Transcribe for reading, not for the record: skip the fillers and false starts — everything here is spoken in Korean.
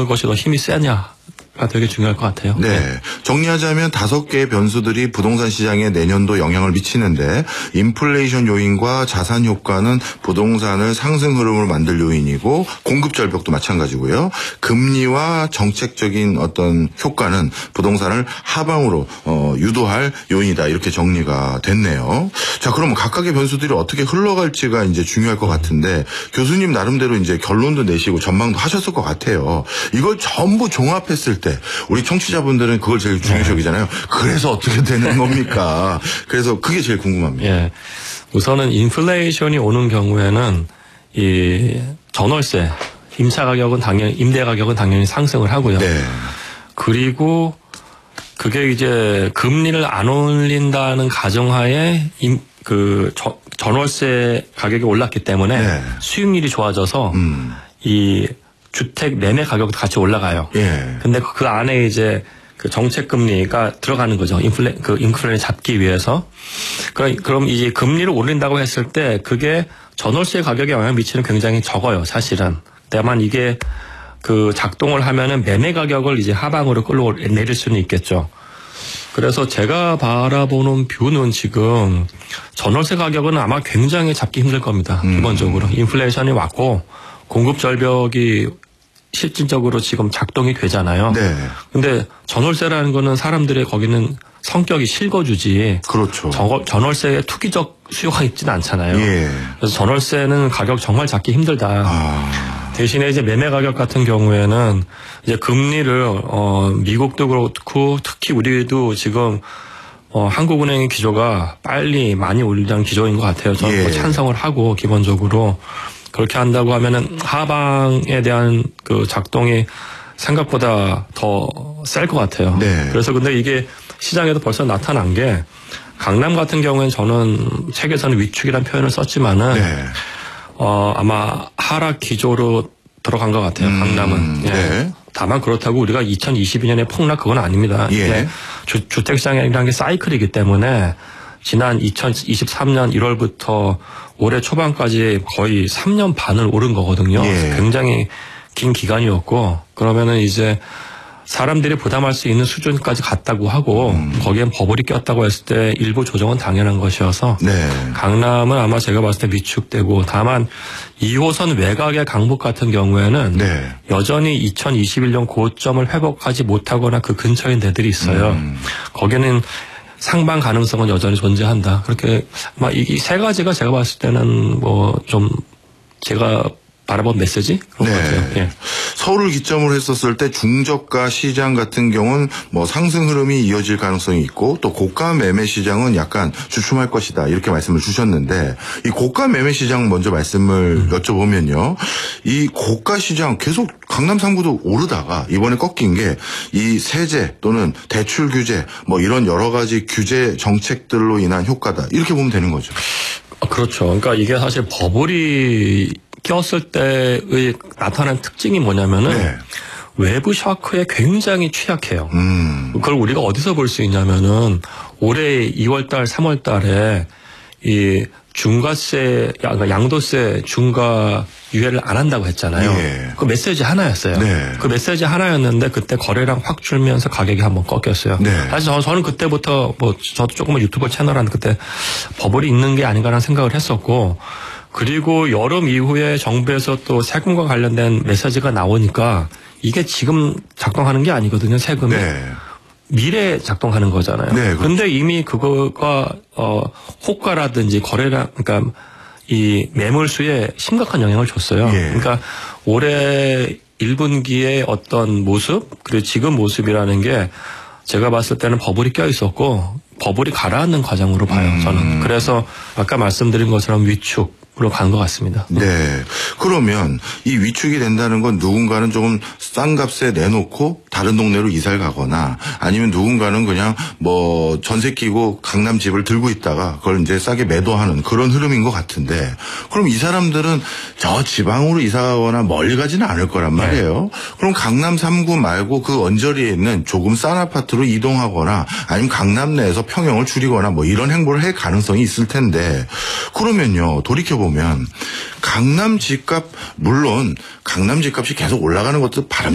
어느 것이 더 힘이 세냐가 되게 중요할 것 같아요. 네. 정리하자면 5개의 변수들이 부동산 시장에 내년도 영향을 미치는데 인플레이션 요인과 자산 효과는 부동산을 상승 흐름을 만들 요인이고 공급 절벽도 마찬가지고요. 금리와 정책적인 어떤 효과는 부동산을 하방으로 유도할 요인이다. 이렇게 정리가 됐네요. 자, 그럼 각각의 변수들이 어떻게 흘러갈지가 이제 중요할 것 같은데 교수님 나름대로 이제 결론도 내시고 전망도 하셨을 것 같아요. 이걸 전부 종합했을 때 우리 청취자분들은 그걸 제일 중요시 여기잖아요. 그래서 어떻게 되는 겁니까? 그래서 그게 제일 궁금합니다. 예. 우선은 인플레이션이 오는 경우에는 이 전월세, 임대 가격은 당연히 상승을 하고요. 네. 그리고 그게 이제 금리를 안 올린다는 가정하에 전월세 가격이 올랐기 때문에 네. 수익률이 좋아져서 이 주택 매매 가격도 같이 올라가요. 예. 근데 그 안에 이제 그 정책 금리가 들어가는 거죠. 인플레를 잡기 위해서. 그럼 이제 금리를 올린다고 했을 때 그게 전월세 가격에 영향을 미치는 굉장히 적어요, 사실은. 다만 이게 그 작동을 하면은 매매 가격을 이제 하방으로 끌어내릴 수는 있겠죠. 그래서 제가 바라보는 뷰는 지금 전월세 가격은 아마 굉장히 잡기 힘들 겁니다. 기본적으로. 인플레이션이 왔고 공급 절벽이 실질적으로 지금 작동이 되잖아요. 네. 근데 전월세라는 거는 사람들의 거기는 성격이 실거주지. 그렇죠. 전월세에 투기적 수요가 있지는 않잖아요. 예. 그래서 전월세는 가격 정말 잡기 힘들다. 대신에 이제 매매 가격 같은 경우에는 이제 금리를 미국도 그렇고 특히 우리도 지금 한국은행의 기조가 빨리 많이 올리자는 기조인 것 같아요. 저는 뭐 찬성을 하고 기본적으로. 그렇게 한다고 하면은 하방에 대한 그 작동이 생각보다 더 셀 것 같아요. 네. 그래서 근데 이게 시장에도 벌써 나타난 게 강남 같은 경우에는 저는 책에서는 위축이라는 표현을 썼지만은 네. 아마 하락 기조로 들어간 것 같아요. 강남은. 예. 네. 다만 그렇다고 우리가 2022년에 폭락 그건 아닙니다. 예. 주택시장이라는 게 사이클이기 때문에 지난 2023년 1월부터 올해 초반까지 거의 3년 반을 오른 거거든요. 예. 굉장히 긴 기간이었고 그러면은 이제 사람들이 부담할 수 있는 수준까지 갔다고 하고 거기엔 버블이 꼈다고 했을 때 일부 조정은 당연한 것이어서 네. 강남은 아마 제가 봤을 때 위축되고 다만 2호선 외곽의 강북 같은 경우에는 네. 여전히 2021년 고점을 회복하지 못하거나 그 근처인 데들이 있어요. 거기는 상방 가능성은 여전히 존재한다. 그렇게 아마 이 세 가지가 제가 봤을 때는 뭐 좀 제가 바라본 메시지 그런 것 같아요. 예. 서울을 기점으로 했었을 때 중저가 시장 같은 경우는 뭐 상승 흐름이 이어질 가능성이 있고 또 고가 매매 시장은 약간 주춤할 것이다 이렇게 말씀을 주셨는데 이 고가 매매 시장 먼저 말씀을 여쭤보면요. 이 고가 시장 계속 강남 3구도 오르다가 이번에 꺾인 게 이 세제 또는 대출 규제 뭐 이런 여러 가지 규제 정책들로 인한 효과다 이렇게 보면 되는 거죠. 그렇죠. 그러니까 이게 사실 버블이 꼈을 때의 나타난 특징이 뭐냐면은 네. 외부 샤크에 굉장히 취약해요. 그걸 우리가 어디서 볼 수 있냐면은 올해 2월달, 3월달에 이 중과세, 양도세 중과 유예를 안 한다고 했잖아요. 예. 그 메시지 하나였어요. 네. 그 메시지 하나였는데 그때 거래량 확 줄면서 가격이 한번 꺾였어요. 네. 사실 저는 그때부터 뭐 저도 조금만 유튜브 채널 하는데 그때 버블이 있는 게 아닌가라는 생각을 했었고 그리고 여름 이후에 정부에서 또 세금과 관련된 메시지가 나오니까 이게 지금 작동하는 게 아니거든요. 세금이. 네. 미래에 작동하는 거잖아요. 네, 그렇죠. 근데 이미 그거가 호가라든지 거래량 그러니까 이 매물수에 심각한 영향을 줬어요. 예. 그러니까 올해 1분기의 어떤 모습 그리고 지금 모습이라는 게 제가 봤을 때는 버블이 껴 있었고 버블이 가라앉는 과정으로 봐요. 저는. 그래서 아까 말씀드린 것처럼 위축으로 간 것 같습니다. 네. 그러면 이 위축이 된다는 건 누군가는 조금 싼 값에 내놓고 다른 동네로 이사를 가거나 아니면 누군가는 그냥 뭐 전세 끼고 강남 집을 들고 있다가 그걸 이제 싸게 매도하는 그런 흐름인 것 같은데 그럼 이 사람들은 저 지방으로 이사 가거나 멀리 가지는 않을 거란 말이에요. 네. 그럼 강남 3구 말고 그 언저리에 있는 조금 싼 아파트로 이동하거나 아니면 강남 내에서 평형을 줄이거나 뭐 이런 행보를 할 가능성이 있을 텐데 그러면요. 돌이켜보면 강남 집값 물론 강남 집값이 계속 올라가는 것도 바람